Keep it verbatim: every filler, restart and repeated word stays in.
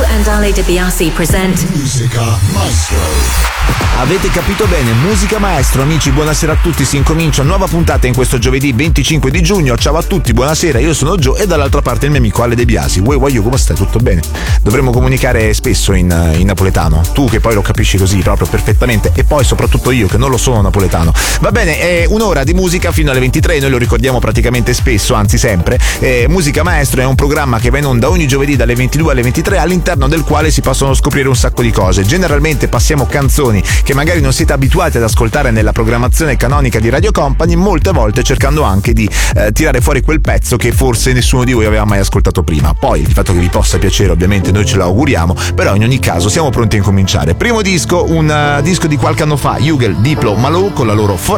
and Ale De Biasi present Musica Maestro. Avete capito bene, Musica Maestro, amici, buonasera a tutti, si incomincia nuova puntata in questo giovedì venticinque di giugno. Ciao a tutti, buonasera, io sono Gio e dall'altra parte il mio amico Ale De Biasi. Uè, voglio, come stai? Tutto bene? Dovremmo comunicare spesso in, in napoletano, tu che poi lo capisci così proprio perfettamente, e poi soprattutto io che non lo sono napoletano. Va bene, è un'ora di musica fino alle ventitré, noi lo ricordiamo praticamente spesso, anzi sempre. eh, Musica Maestro è un programma che va in onda ogni giovedì dalle ventidue alle ventitré, all'interno del quale si possono scoprire un sacco di cose. Generalmente passiamo canzoni che magari non siete abituati ad ascoltare nella programmazione canonica di Radio Company, molte volte cercando anche di eh, tirare fuori quel pezzo che forse nessuno di voi aveva mai ascoltato prima. Poi il fatto che vi possa piacere ovviamente noi ce lo auguriamo, però in ogni caso siamo pronti a incominciare. Primo disco, un uh, disco di qualche anno fa, Hugel, Diplo, Malou con la loro Forever.